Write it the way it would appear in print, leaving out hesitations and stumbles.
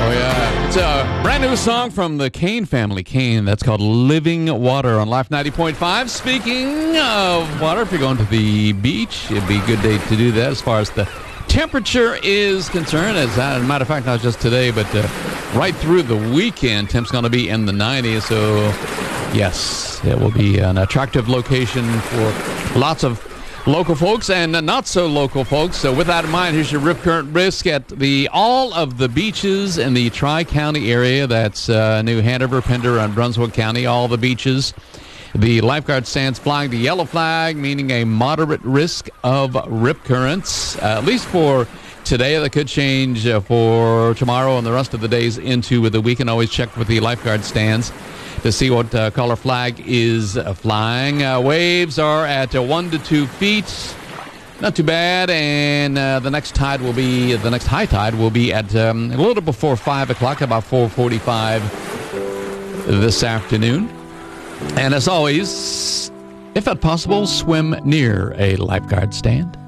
Oh, yeah. It's a brand new song from the Kane family. Kane, that's called Living Water on Life 90.5. Speaking of water, if you're going to the beach, it'd be a good day to do that as far as the temperature is concerned. As a matter of fact, not just today, but right through the weekend, temp's going to be in the 90s. So, yes, it will be an attractive location for lots of local folks and not so local folks. So with that in mind, here's your rip current risk at all of the beaches in the Tri-County area. That's New Hanover, Pender, and Brunswick County, all the beaches. The lifeguard stands flying the yellow flag, meaning a moderate risk of rip currents, at least for today. That could change for tomorrow and the rest of the days into the weekend. Always check with the lifeguard stands to see what color flag is flying. Waves are at 1 to 2 feet. Not too bad. And the next high tide will be at a little before 5 o'clock, about 4:45 this afternoon. And as always, if at possible, swim near a lifeguard stand.